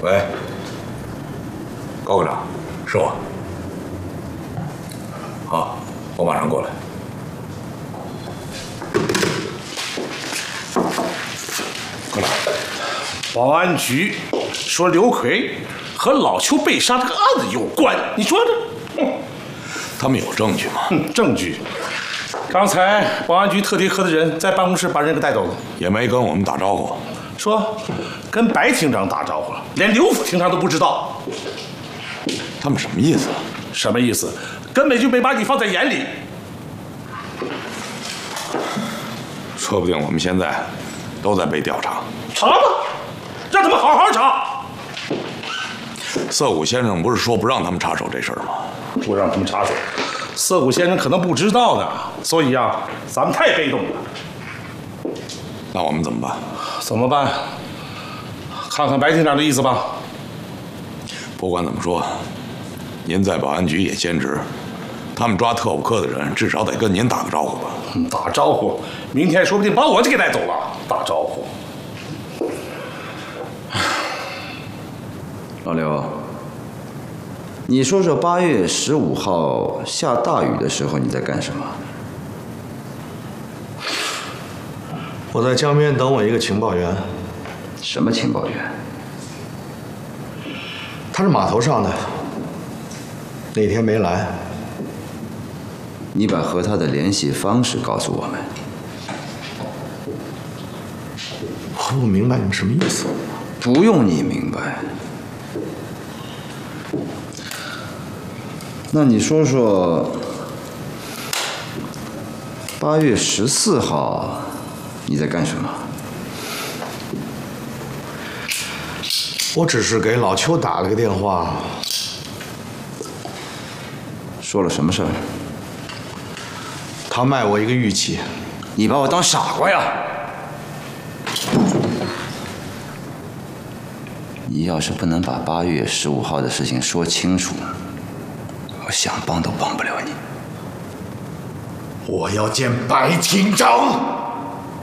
喂，高科长，是我。好，我马上过来。科长， 保安局说刘奎和老邱被杀这个案子有关，你说呢？ 他们有证据吗？ 证据。刚才保安局特地科的人在办公室把人给带走了， 也没跟我们打招呼。 说跟白厅长打招呼了，连刘副厅长都不知道。 他们什么意思？ 什么意思？根本就没把你放在眼里。 说不定我们现在都在被调查。 查吧，让他们好好查。 涩谷先生不是说不让他们插手这事儿吗？ 不让他们插手，涩谷先生可能不知道呢。所以啊，咱们太被动了。 那我们怎么办？ 怎么办？看看白厅长的意思吧。 不管怎么说，您在保安局也兼职，他们抓特务科的人至少得跟您打个招呼吧。 打招呼，明天说不定把我就给带走了。打招呼。 老刘，你说说8月15号下大雨的时候你在干什么？ 我在江边等我一个情报员。 什么情报员？ 他是码头上的，那天没来。 你把和他的联系方式告诉我们。 我不明白你们什么意思。 不用你明白。那你说说，8月14号你在干什么？ 我只是给老邱打了个电话。 说了什么事儿？ 他卖我一个玉器。 你把我当傻瓜呀？你要是不能把8月15号的事情说清楚，我想帮都帮不了你。 我要见白厅长。